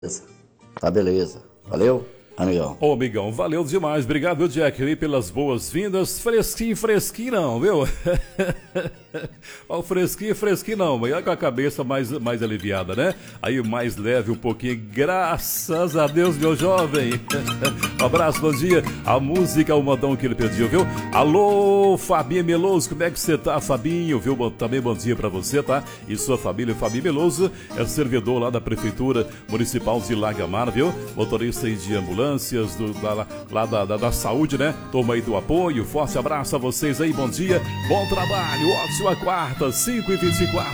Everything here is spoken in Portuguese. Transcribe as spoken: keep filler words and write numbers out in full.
Tá beleza. Valeu, amigão. Ô, amigão, valeu demais. Obrigado, viu, Jack, aí, pelas boas-vindas. Fresquinho, fresquinho não, viu? Ó, fresquinho, fresquinho não, mas com a cabeça mais, mais aliviada, né? Aí mais leve um pouquinho, graças a Deus, meu jovem. Um abraço, bom dia. A música, o modão que ele pediu, viu? Alô, Fabinho Meloso, como é que você tá, Fabinho? Viu? Também bom dia pra você, tá? E sua família, Fabinho Meloso, é servidor lá da Prefeitura Municipal de Lagamar, viu? Motorista aí de ambulâncias, do, da, lá da, da, da saúde, né? Toma aí do apoio, forte abraço a vocês aí, bom dia, bom trabalho, ótima quarta, cinco e vinte e quatro.